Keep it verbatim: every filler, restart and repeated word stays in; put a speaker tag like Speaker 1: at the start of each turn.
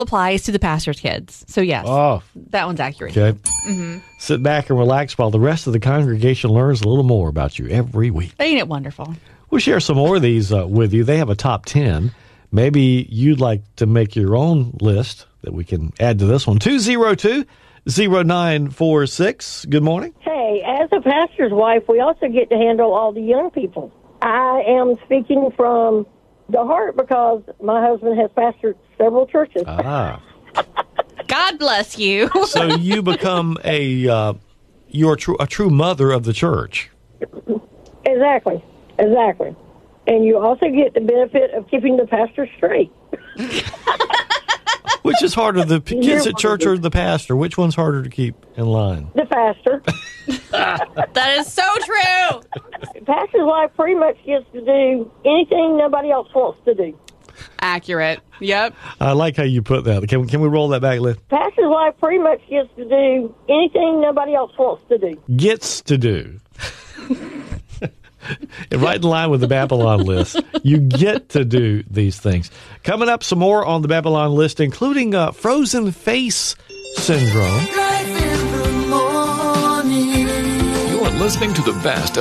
Speaker 1: applies to the pastor's kids. So, yes,
Speaker 2: Oh.
Speaker 1: that one's accurate.
Speaker 2: Okay. Mm-hmm. Sit back and relax while the rest of the congregation learns a little more about you every week.
Speaker 1: Ain't it wonderful?
Speaker 2: We'll share some more of these uh, with you. They have a top ten. Maybe you'd like to make your own list that we can add to this one. two oh two, oh nine four six. Good morning.
Speaker 3: Hey, as a pastor's wife, we also get to handle all the young people. I am speaking from the heart because my husband has pastored several churches.
Speaker 2: Ah.
Speaker 1: God bless you.
Speaker 2: So you become a, uh, you're a true, a true mother of the church.
Speaker 3: Exactly, exactly. And you also get the benefit of keeping the pastor straight.
Speaker 2: Which is harder, the kids at church or the pastor? Which one's harder to keep in line?
Speaker 3: The pastor.
Speaker 1: That is so true.
Speaker 3: Pastor's wife pretty much gets to do anything nobody else wants to do.
Speaker 1: Accurate. Yep.
Speaker 2: I like how you put that. Can, can we roll that back, Liz?
Speaker 3: Pastor's wife pretty much gets to do anything nobody else wants to do.
Speaker 2: Gets to do. And right in line with the Babylon list, you get to do these things. Coming up, some more on the Babylon list, including uh, frozen face syndrome.
Speaker 4: Life in the morning.
Speaker 5: You're listening to the best of